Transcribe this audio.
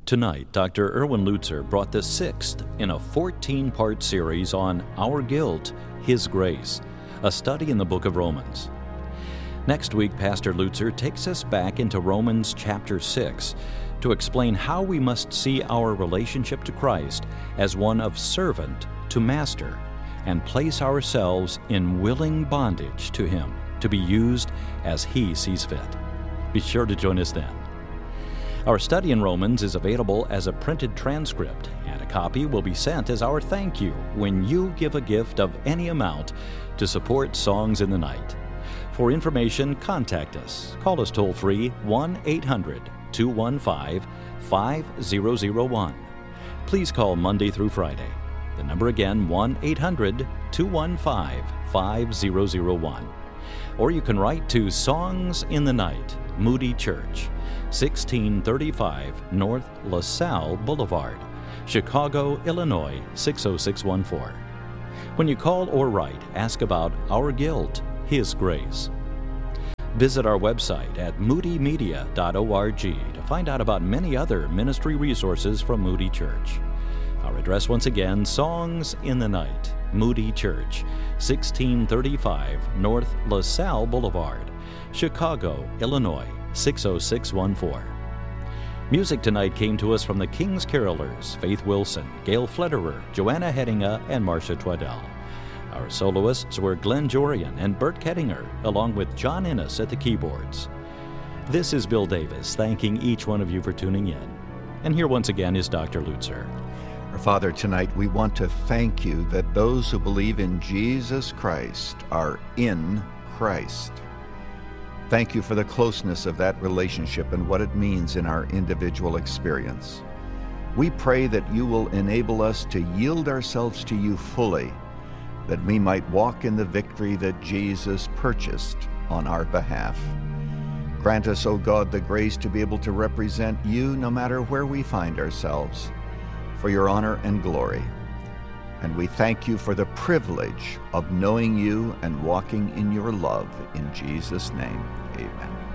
Tonight, Dr. Erwin Lutzer brought the sixth in a 14-part series on Our Guilt, His Grace, a study in the book of Romans. Next week, Pastor Lutzer takes us back into Romans chapter 6 to explain how we must see our relationship to Christ as one of servant to master and place ourselves in willing bondage to Him to be used as He sees fit. Be sure to join us then. Our study in Romans is available as a printed transcript, and a copy will be sent as our thank you when you give a gift of any amount to support Songs in the Night. For information, contact us. Call us toll-free 1-800-215-5001. Please call Monday through Friday. The number again, 1-800-215-5001. Or you can write to Songs in the Night, Moody Church, 1635 North LaSalle Boulevard, Chicago, Illinois, 60614. When you call or write, ask about Our Guilt, His Grace. Visit our website at moodymedia.org to find out about many other ministry resources from Moody Church. Our address once again, Songs in the Night, Moody Church, 1635 North LaSalle Boulevard, Chicago, Illinois, 60614. Music tonight came to us from the King's Carolers, Faith Wilson, Gail Flederer, Joanna Hedinga, and Marcia Twaddell. Our soloists were Glenn Jorian and Bert Kettinger, along with John Innes at the keyboards. This is Bill Davis, thanking each one of you for tuning in. And here once again is Dr. Lutzer. Our Father, tonight we want to thank you that those who believe in Jesus Christ are in Christ. Thank you for the closeness of that relationship and what it means in our individual experience. We pray that you will enable us to yield ourselves to you fully, that we might walk in the victory that Jesus purchased on our behalf. Grant us, O God, the grace to be able to represent you no matter where we find ourselves, for your honor and glory. And we thank you for the privilege of knowing you and walking in your love. In Jesus' name, amen.